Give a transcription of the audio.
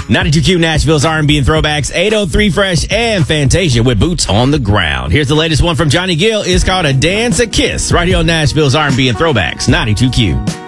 92Q Nashville's R&B and throwbacks, 803 Fresh and Fantasia with Boots on the Ground. Here's the latest one from Johnny Gill. It's called A Dance, a Kiss, right here on Nashville's R&B and throwbacks, 92Q.